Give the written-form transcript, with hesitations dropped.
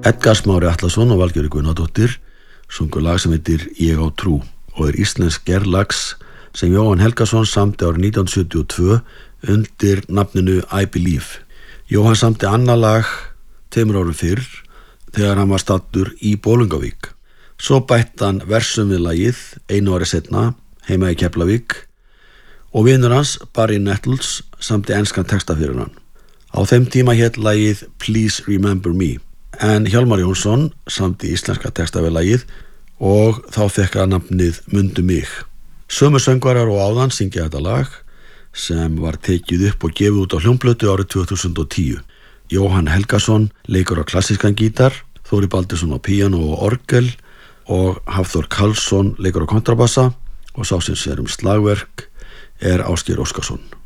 Edgar Smári Atlason og Valgerður Guðnadóttir sungu lag sem heitir Ég á trú og íslensk gerð lags sem Jóhann Helgason samdi árið 1972 undir nafninu I Believe. Jóhann samdi annað lag 2 árum fyrr þegar hann var staddur í Bolungarvík. Svo bætti hann versum við lagið 1 ári seinna heima í Keflavík og vinur hans Barry Nettles samdi enskan texta fyrir hann. Á þeim tíma hét lagið Please Remember Me en Hjálmar Jónsson samdi íslenska texta við lagið og þá fékk hann nafnið Mundu mig. Sömu söngvarar og áðan syngja þetta lag sem var tekið upp og gefið út á hljómplötu árið 2010. Jóhann Helgason leikur á klassískan gítar, Þóri Baldursson á píanó og orgel og Hafþór Karlsson leikur á kontrabassa og sá sem sér slagverk er Ásgeir Óskarsson.